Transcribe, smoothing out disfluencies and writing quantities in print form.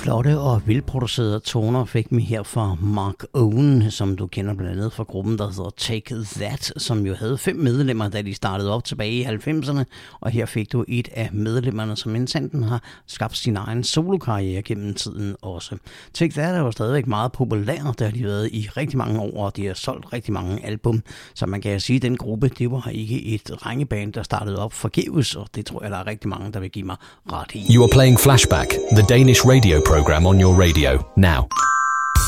Flotte og velproducerede toner fik vi her fra Mark Owen, som du kender blandt andet fra gruppen, der hedder Take That, som jo havde 5 medlemmer, da de startede op tilbage i 90'erne. Og her fik du et af medlemmerne, som indsendt har skabt sin egen solokarriere gennem tiden også. Take That er jo stadigvæk meget populær, der har de været i rigtig mange år, og de har solgt rigtig mange album. Så man kan sige, at den gruppe, det var ikke et drengeband, der startede op forgæves, og det tror jeg, der er rigtig mange, der vil give mig ret i. You are playing Flashback, the Danish radio program on your radio now.